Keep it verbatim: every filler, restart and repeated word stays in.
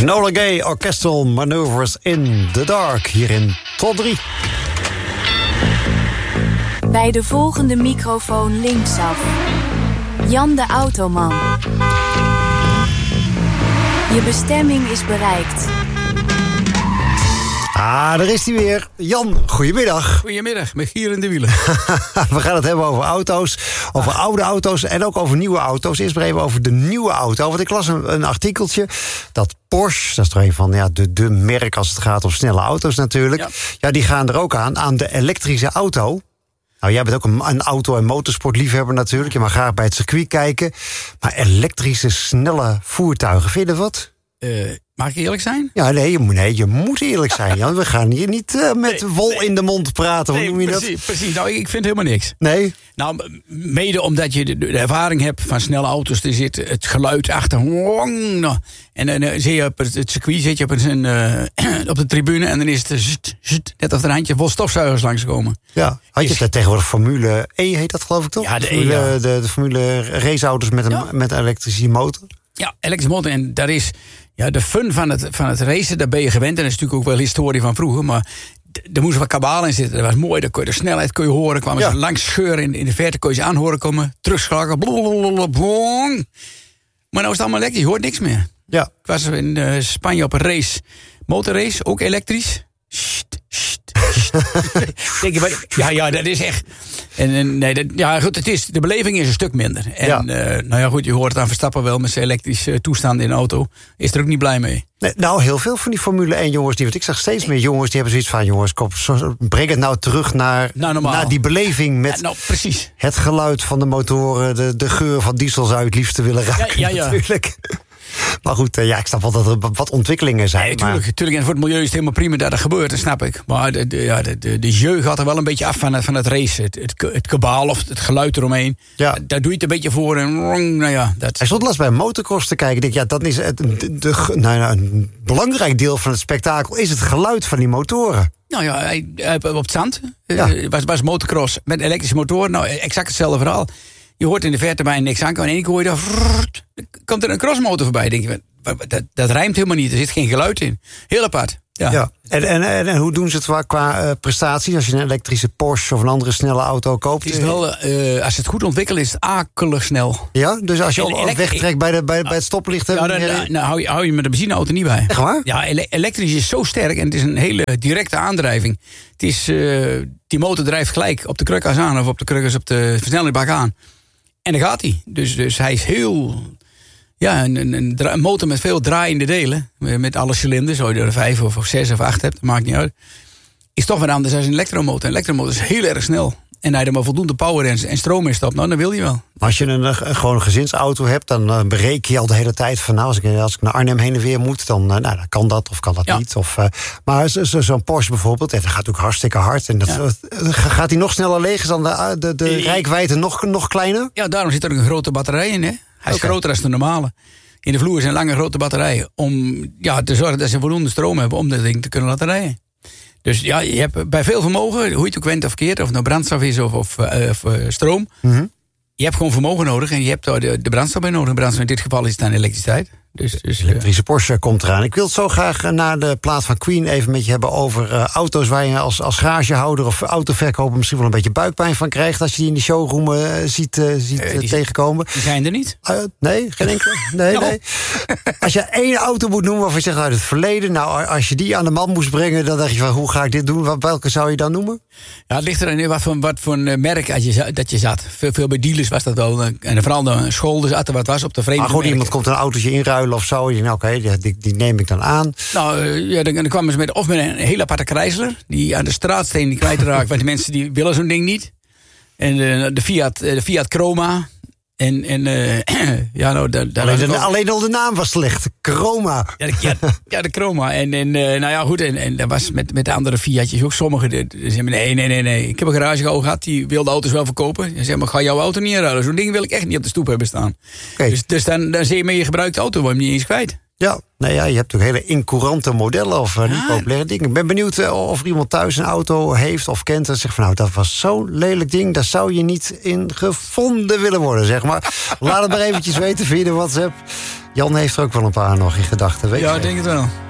Enola Gay, Orchestral Maneuvers in the Dark, hier in Tot drie. Bij de volgende microfoon linksaf. Jan de Automan. Je bestemming is bereikt. Ah, daar is hij weer. Jan, goedemiddag. Goedemiddag, met Gier in de wielen. We gaan het hebben over auto's, over ah. oude auto's en ook over nieuwe auto's. Eerst maar even over de nieuwe auto. Want ik las een, een artikeltje dat Porsche, dat is toch een van ja, de, de merk als het gaat om snelle auto's natuurlijk. Ja. ja, die gaan er ook aan, aan de elektrische auto. Nou, jij bent ook een, een auto- en motorsportliefhebber natuurlijk. Je mag graag bij het circuit kijken. Maar elektrische, snelle voertuigen, vind je dat wat? Uh, mag ik eerlijk zijn? Ja, nee, je, nee, je moet eerlijk zijn, Jan. We gaan hier niet uh, met nee, wol nee. in de mond praten. Hoe nee, noem je precies, dat? Precies, nou, ik vind helemaal niks. Nee? Nou, mede omdat je de, de ervaring hebt van snelle auto's. Er zit het geluid achter. En dan uh, zie je op het, het circuit, zit je op, een, uh, op de tribune. En dan is het zut, zut, net als er een handje vol stofzuigers langskomen. Ja, had je is, het tegenwoordig Formule E, heet dat geloof ik toch? Ja, de, Formule, E, ja. de, de Formule raceauto's met een, ja. met een elektrische motor. Ja, elektrische motor. En daar is ja, de fun van het, van het racen, daar ben je gewend. En dat is natuurlijk ook wel historie van vroeger. Maar er moest wat kabaal in zitten. Dat was mooi. Dan kon je de snelheid kon je horen. Kwamen ja. ze langs scheuren in, in de verte. Kon je ze aanhoren komen. Terugschakelen. Maar nou is het allemaal elektrisch. Je hoort niks meer. Ja. Ik was in uh, Spanje op een race. Motorrace, ook elektrisch. Sst, sst, sst. Denk je, maar, ja, ja, dat is echt. En, en, nee, dat, ja, goed, het is, de beleving is een stuk minder. En ja. Uh, nou ja, goed, je hoort het aan Verstappen wel met zijn elektrische toestand in de auto. Is er ook niet blij mee. Nee, nou, heel veel van die Formule één jongens, die, want ik zag steeds meer jongens die hebben zoiets van, jongens, kom, breng het nou terug naar, nou, naar die beleving met ja, nou, precies. Het geluid van de motoren, de, de geur van diesel zou je het liefst willen raken. Ja, ja, ja. Natuurlijk. Maar goed, ja, ik snap wel dat er wat ontwikkelingen zijn. Nee, tuurlijk, maar... tuurlijk. En voor het milieu is het helemaal prima dat dat gebeurt, dat snap ik. Maar de, de, ja, de, de, de jeu gaat er wel een beetje af van het, van het racen. Het, het, het kabaal of het geluid eromheen. Ja. Daar doe je het een beetje voor. En nou ja, dat... Hij stond last bij motocross te kijken. Ik denk, ja, dat is het, de, de, nou, nou, een belangrijk deel van het spektakel is het geluid van die motoren. Nou ja, hij, op het zand ja. uh, was, was motocross met elektrische motoren. Nou, exact hetzelfde verhaal. Je hoort in de verte bij niks aankomen. En in één keer hoor je daar, vrrr, komt er een crossmotor voorbij. Denk je, dat, dat rijmt helemaal niet. Er zit geen geluid in. Heel apart. Ja. Ja. En, en, en, en hoe doen ze het qua, qua uh, prestaties? Als je een elektrische Porsche of een andere snelle auto koopt? Het is wel, uh, als het goed ontwikkeld is, het akelig snel. Ja, dus als je al elekt- wegtrekt bij, de, bij, bij het stoplicht... Ja, dan, dan, dan hou, je, hou je met de benzineauto niet bij. Echt waar? Ja, ele- elektrisch is zo sterk en het is een hele directe aandrijving. Het is, uh, die motor drijft gelijk op de krukas aan of op de krukas op de versnellingsbak aan. En dan gaat hij. Dus, dus hij is heel... Ja, een, een, een motor met veel draaiende delen. Met alle cilinders. Als je er vijf of, of zes of acht hebt, dat maakt niet uit. Is toch wat anders dan een elektromotor. Een elektromotor is heel erg snel. En hij er maar voldoende power en, en stroom in stopt. Nou, dan wil je wel. Als je een, een, gewoon een gezinsauto hebt, dan uh, bereken je al de hele tijd van... nou, als ik, als ik naar Arnhem heen en weer moet, dan, uh, nou, dan kan dat of kan dat ja. niet. Of, uh, maar zo, zo, zo'n Porsche bijvoorbeeld, dat gaat ook hartstikke hard. En dat, ja. uh, gaat hij nog sneller leeg? Is dan de, de, de rijkwijde nog, nog kleiner? Ja, daarom zit er een grote batterij in, hè. Hij is okay. groter dan de normale. In de vloer zijn lange grote batterijen. Om ja, te zorgen dat ze voldoende stroom hebben om dat ding te kunnen laten rijden. Dus ja, je hebt bij veel vermogen, hoe je het ook went of keert, of het nou brandstof is of, of, uh, of uh, stroom. Mm-hmm. Je hebt gewoon vermogen nodig en je hebt daar de, de brandstof bij nodig. Brandstof in dit geval is het dan elektriciteit. Dus, dus, de elektrische Porsche komt eraan. Ik wil het zo graag naar de plaat van Queen even met je hebben over uh, auto's waar je als, als garagehouder of autoverkoper misschien wel een beetje buikpijn van krijgt als je die in de showroom uh, ziet, uh, ziet uh, die, tegenkomen. Die zijn er niet? Uh, nee, geen enkele. Nee, no. nee. Als je één auto moet noemen waarvan je zegt uit het verleden, nou, als je die aan de man moest brengen, dan dacht je van hoe ga ik dit doen? Welke zou je dan noemen? Ja, het ligt er aan wat voor, wat voor een merk als je, dat je zat. Veel, veel bij dealers was dat wel. En vooral een school, dus als er wat was op de vreemde Maar gewoon merken. iemand komt een autootje inruilen of zo. Nou, oké, okay, die, die neem ik dan aan. Nou, ja, dan, dan kwamen ze met, of met een hele aparte Chrysler, die aan de straatsteen die kwijtraakt, want die mensen die willen zo'n ding niet. En de, de, Fiat, de Fiat Chroma. En, en uh, ja, nou, daar, daar alleen, de, alleen al de naam was slecht. Chroma. Ja, de, ja, ja, de Chroma. En, en uh, nou ja, goed. En, en dat was met, met de andere Fiatjes ook sommige. Die zeiden, nee, nee, nee, nee. Ik heb een garage gehad, die wilde auto's wel verkopen. Die zei, maar ga jouw auto niet inruilen. Zo'n ding wil ik echt niet op de stoep hebben staan. Okay. Dus, dus dan, dan zie je met je gebruikte auto, word je hem niet eens kwijt. Ja, nou ja, je hebt ook hele incourante modellen of uh, niet ah. populaire dingen. Ik ben benieuwd uh, of er iemand thuis een auto heeft of kent en zegt van nou, dat was zo'n lelijk ding, daar zou je niet in gevonden willen worden, zeg maar. Laat het maar eventjes weten via de WhatsApp Jan heeft er ook wel een paar nog in gedachten, weet je? Ja, ik denk het wel.